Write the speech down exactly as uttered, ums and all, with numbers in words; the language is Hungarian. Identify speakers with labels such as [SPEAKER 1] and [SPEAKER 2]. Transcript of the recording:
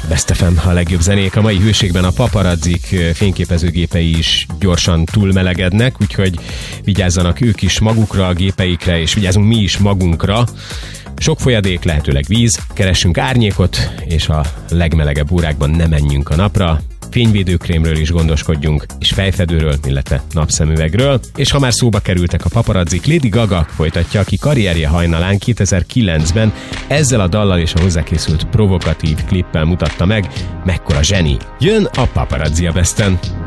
[SPEAKER 1] Best ef em, a legjobb zenék. A mai hőségben a paparazzik fényképezőgépei is gyorsan túlmelegednek, úgyhogy vigyázzanak ők is magukra, a gépeikre, és vigyázzunk mi is magunkra. Sok folyadék, lehetőleg víz, keressünk árnyékot, és a legmelegebb órákban ne menjünk a napra. Fényvédőkrémről is gondoskodjunk, és fejfedőről, illetve napszemüvegről. És ha már szóba kerültek a paparazzik, Lady Gaga folytatja, aki karrierje hajnalán kétezer-kilencben ezzel a dallal és a hozzákészült provokatív klippel mutatta meg, mekkora zseni. Jön a Paparazzi a Besten!